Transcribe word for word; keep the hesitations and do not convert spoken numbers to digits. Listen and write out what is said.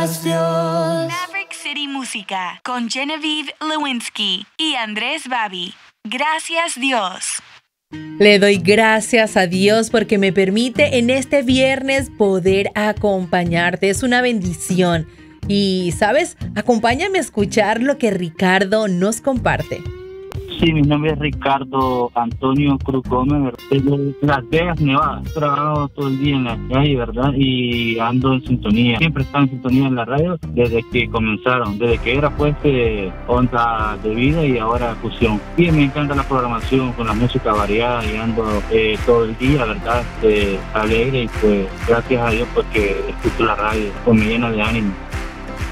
Gracias Dios. Maverick City Música con Genevieve Lewinsky y Andrés Babi. Gracias Dios. Le doy gracias a Dios porque me permite en este viernes poder acompañarte. Es una bendición. Y, ¿sabes? Acompáñame a escuchar lo que Ricardo nos comparte. Sí, mi nombre es Ricardo Antonio Cruz Gómez, de Las Vegas, Nevada. Trabajo todo el día en la calle, ¿verdad? Y ando en sintonía. Siempre he estado en sintonía en la radio desde que comenzaron, desde que era pues eh, onda de vida y ahora fusión. Y me encanta la programación con la música variada y ando eh, todo el día, ¿verdad? Eh, alegre y pues gracias a Dios porque escucho la radio, pues me llena de ánimo.